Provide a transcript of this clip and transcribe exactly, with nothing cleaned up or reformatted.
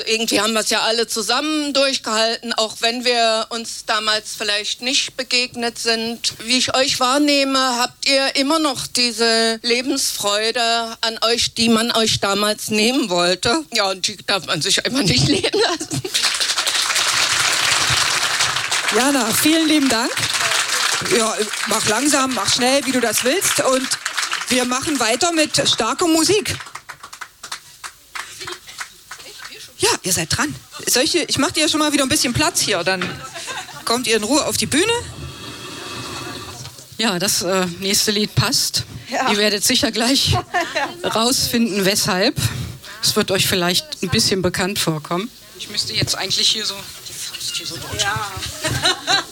irgendwie haben wir es ja alle zusammen durchgehalten, auch wenn wir uns damals vielleicht nicht begegnet sind. Wie ich euch wahrnehme, habt ihr immer noch diese Lebensfreude an euch, die man euch damals nehmen wollte. Ja, und die darf man sich einfach nicht nehmen lassen. Jana, vielen lieben Dank. Ja, mach langsam, mach schnell, wie du das willst. Und wir machen weiter mit starker Musik. Ja, ihr seid dran. Solche, ich mache dir schon mal wieder ein bisschen Platz hier. Dann kommt ihr in Ruhe auf die Bühne. Ja, das äh, nächste Lied passt. Ja. Ihr werdet sicher gleich rausfinden, weshalb. Es wird euch vielleicht ein bisschen bekannt vorkommen. Ich müsste jetzt eigentlich hier so die Faust hier so durch. Ja.